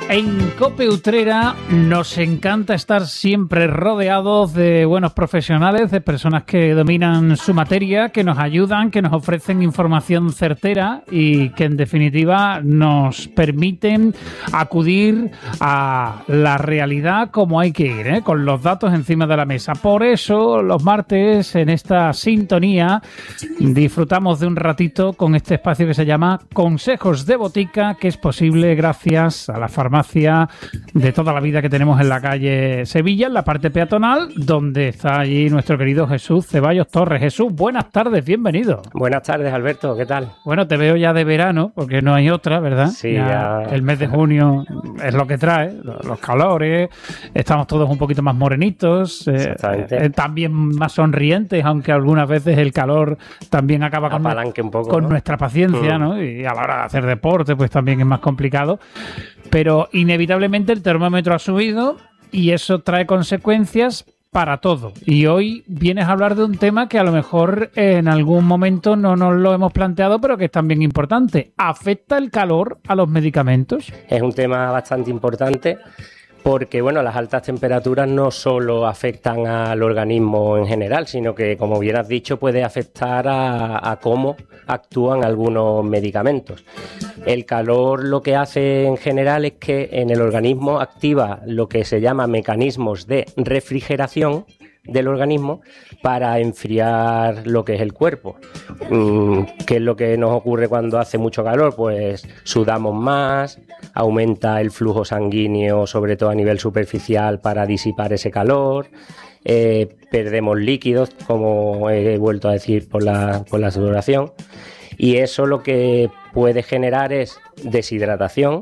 En COPE Utrera nos encanta estar siempre rodeados de buenos profesionales, de personas que dominan su materia, que nos ayudan, que nos ofrecen información certera y que en definitiva nos permiten acudir a la realidad como hay que ir, con los datos encima de la mesa. Por eso los martes en esta sintonía disfrutamos de un ratito con este espacio que se llama Consejos de Botica, que es posible gracias a la farmacia de toda la vida que tenemos en la calle Sevilla, en la parte peatonal, donde está allí nuestro querido Jesús Ceballos Torres. Jesús, buenas tardes, bienvenido. Buenas tardes, Alberto, ¿qué tal? Bueno, te veo ya de verano, porque no hay otra, ¿verdad? Sí, ya... El mes de junio es lo que trae, los calores, estamos todos un poquito más morenitos, también más sonrientes, aunque algunas veces el calor también acaba con ¿no? nuestra paciencia, ¿no? Y a la hora de hacer deporte, pues también es más complicado. Pero inevitablemente el termómetro ha subido y eso trae consecuencias para todo. Y hoy vienes a hablar de un tema que a lo mejor en algún momento no nos lo hemos planteado, pero que es también importante. ¿Afecta el calor a los medicamentos? Es un tema bastante importante porque, bueno, las altas temperaturas no solo afectan al organismo en general, sino que, como bien has dicho, puede afectar a cómo actúan algunos medicamentos. El calor lo que hace en general es que en el organismo activa lo que se llama mecanismos de refrigeración del organismo para enfriar lo que es el cuerpo. ¿Qué es lo que nos ocurre cuando hace mucho calor? Pues sudamos más, aumenta el flujo sanguíneo, sobre todo a nivel superficial, para disipar ese calor, perdemos líquidos, como he vuelto a decir por la sudoración, y eso lo que puede generar es deshidratación,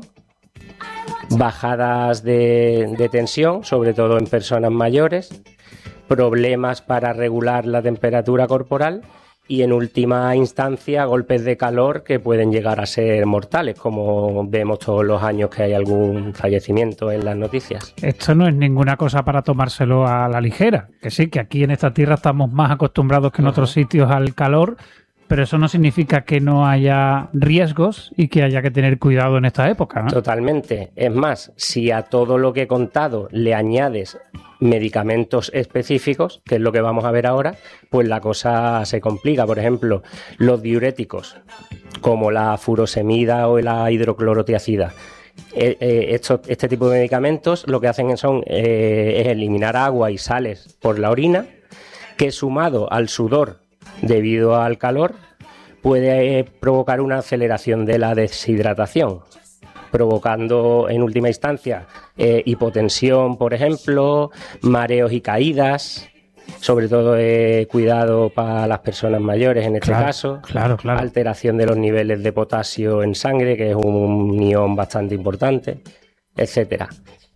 bajadas de tensión, sobre todo en personas mayores, problemas para regular la temperatura corporal y, en última instancia, golpes de calor que pueden llegar a ser mortales, como vemos todos los años que hay algún fallecimiento en las noticias. Esto no es ninguna cosa para tomárselo a la ligera, que sí, que aquí en esta tierra estamos más acostumbrados que en otros sitios al calor, pero eso no significa que no haya riesgos y que haya que tener cuidado en esta época, ¿no? Totalmente. Es más, si a todo lo que he contado le añades medicamentos específicos, que es lo que vamos a ver ahora, pues la cosa se complica. Por ejemplo, los diuréticos, como la furosemida o la hidroclorotiazida. Este tipo de medicamentos lo que hacen es eliminar agua y sales por la orina, que sumado al sudor debido al calor puede provocar una aceleración de la deshidratación, provocando en última instancia hipotensión, por ejemplo, mareos y caídas, sobre todo cuidado para las personas mayores en este caso, alteración de los niveles de potasio en sangre, que es un ion bastante importante, etcétera.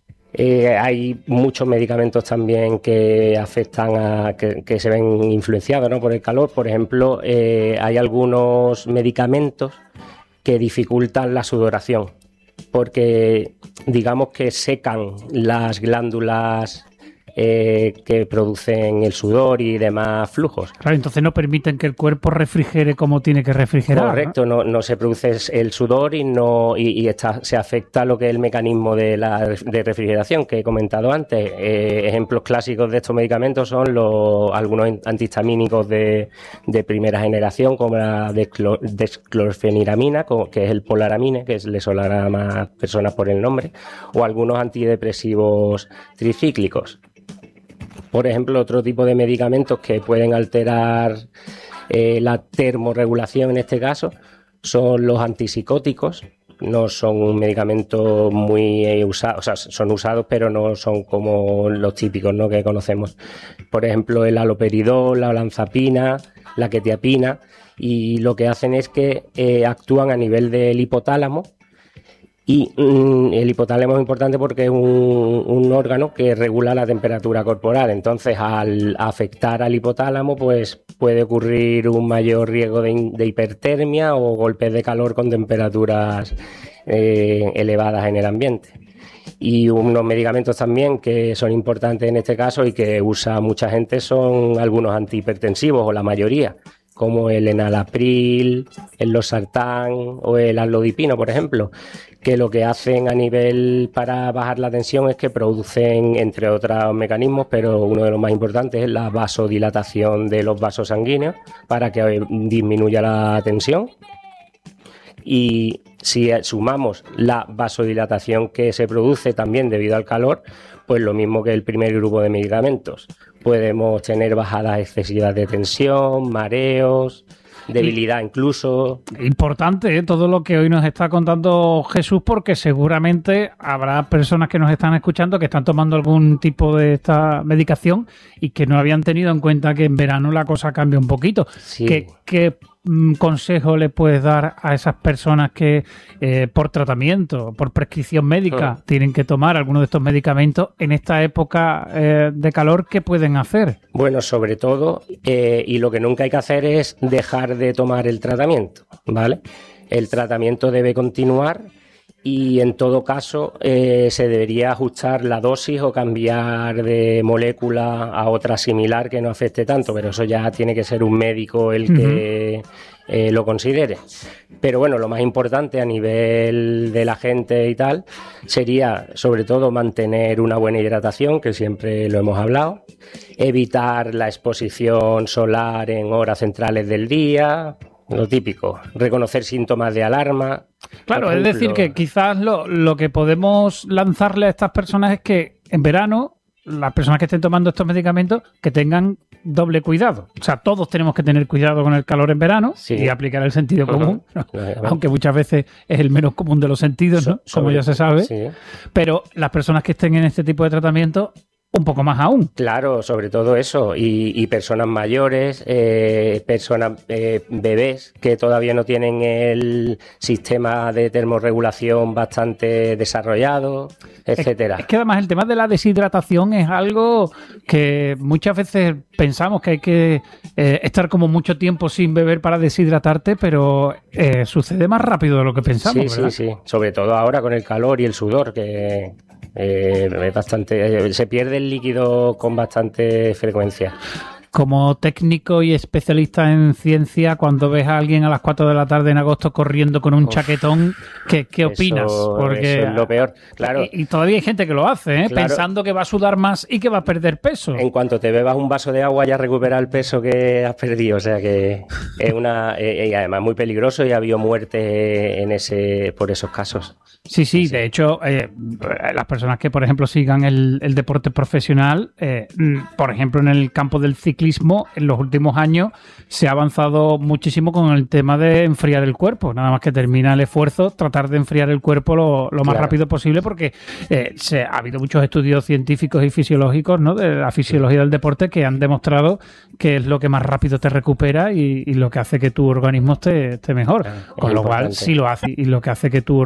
Hay muchos medicamentos también que afectan que se ven influenciados, ¿no?, por el calor. Por ejemplo, hay algunos medicamentos que dificultan la sudoración porque digamos que secan las glándulas que producen el sudor y demás flujos. Claro, entonces no permiten que el cuerpo refrigere como tiene que refrigerar. Correcto, no se produce el sudor y se afecta lo que es el mecanismo de refrigeración que he comentado antes. Ejemplos clásicos de estos medicamentos son algunos antihistamínicos de primera generación, como la desclorfeniramina, que es el polaramine, que le sonará a más personas por el nombre, o algunos antidepresivos tricíclicos. Por ejemplo, otro tipo de medicamentos que pueden alterar la termorregulación en este caso son los antipsicóticos. No son un medicamento muy usado, o sea, son usados, pero no son como los típicos, ¿no?, que conocemos. Por ejemplo, el haloperidol, la olanzapina, la quetiapina, y lo que hacen es que actúan a nivel del hipotálamo. Y el hipotálamo es importante porque es un órgano que regula la temperatura corporal. Entonces, al afectar al hipotálamo, pues puede ocurrir un mayor riesgo de hipertermia o golpes de calor con temperaturas elevadas en el ambiente. Y unos medicamentos también que son importantes en este caso y que usa mucha gente son algunos antihipertensivos, o la mayoría, como el enalapril, el losartán o el amlodipino, por ejemplo, que lo que hacen a nivel para bajar la tensión es que producen, entre otros mecanismos, pero uno de los más importantes es la vasodilatación de los vasos sanguíneos para que disminuya la tensión. Y si sumamos la vasodilatación que se produce también debido al calor, pues lo mismo que el primer grupo de medicamentos. Podemos tener bajadas excesivas de tensión, mareos, debilidad incluso. Importante, ¿eh? Todo lo que hoy nos está contando Jesús, porque seguramente habrá personas que nos están escuchando que están tomando algún tipo de esta medicación y que no habían tenido en cuenta que en verano la cosa cambia un poquito. Sí. ¿Qué consejo le puedes dar a esas personas que por tratamiento, por prescripción médica, tienen que tomar alguno de estos medicamentos en esta época de calor? ¿Qué pueden hacer? Bueno, sobre todo, y lo que nunca hay que hacer es dejar de tomar el tratamiento, ¿vale? El tratamiento debe continuar y en todo caso se debería ajustar la dosis o cambiar de molécula a otra similar que no afecte tanto, pero eso ya tiene que ser un médico el que lo considere. Pero bueno, lo más importante a nivel de la gente y tal sería sobre todo mantener una buena hidratación, que siempre lo hemos hablado, evitar la exposición solar en horas centrales del día, lo típico, reconocer síntomas de alarma. Claro, Por ejemplo, es decir, que quizás lo que podemos lanzarle a estas personas es que en verano las personas que estén tomando estos medicamentos que tengan doble cuidado. O sea, todos tenemos que tener cuidado con el calor en verano y aplicar el sentido común, ¿no? Aunque muchas veces es el menos común de los sentidos, ¿no? Como ya se sabe. Sí. Pero las personas que estén en este tipo de tratamiento, un poco más aún. Claro, sobre todo eso. Y personas mayores, personas bebés que todavía no tienen el sistema de termorregulación bastante desarrollado, etcétera. Es que además el tema de la deshidratación es algo que muchas veces pensamos que hay que estar como mucho tiempo sin beber para deshidratarte, pero sucede más rápido de lo que pensamos, sí, ¿verdad? Sí, sí. Sobre todo ahora con el calor y el sudor, que es bastante, se pierde el líquido con bastante frecuencia. Como técnico y especialista en ciencia, cuando ves a alguien a las 4 de la tarde en agosto corriendo con un chaquetón, ¿qué opinas? Porque eso es lo peor, claro. Y todavía hay gente que lo hace, claro, pensando que va a sudar más y que va a perder peso. En cuanto te bebas un vaso de agua ya recuperas el peso que has perdido, o sea que es una y además muy peligroso y ha habido muerte por esos casos. Sí, de hecho, las personas que, por ejemplo, sigan el deporte profesional, por ejemplo, en el campo del ciclismo, en los últimos años se ha avanzado muchísimo con el tema de enfriar el cuerpo. Nada más que termina el esfuerzo, tratar de enfriar el cuerpo lo más rápido posible, porque ha habido muchos estudios científicos y fisiológicos, ¿no?, de la fisiología del deporte que han demostrado que es lo que más rápido te recupera y lo que hace que tu organismo esté mejor. Con lo cual, si lo hace y lo que hace que tu